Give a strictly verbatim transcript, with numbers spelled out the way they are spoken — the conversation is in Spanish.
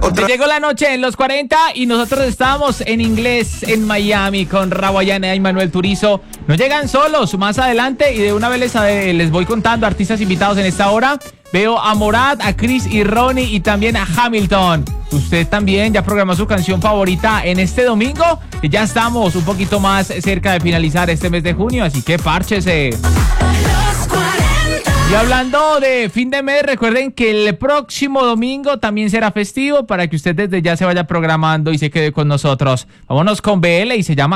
Otra... Llegó la noche en los cuarenta y nosotros estábamos en inglés en Miami con Rawayana y Manuel Turizo. No llegan solos, más adelante y de una vez les, les voy contando artistas invitados en esta hora. Veo a Morat, a Chris y Ronnie y también a Hamilton. Usted también ya programó su canción favorita en este domingo. Y ya estamos un poquito más cerca de finalizar este mes de junio, así que párchese. Y hablando de fin de mes, recuerden que el próximo domingo también será festivo para que usted desde ya se vaya programando y se quede con nosotros. Vámonos con B L y se llama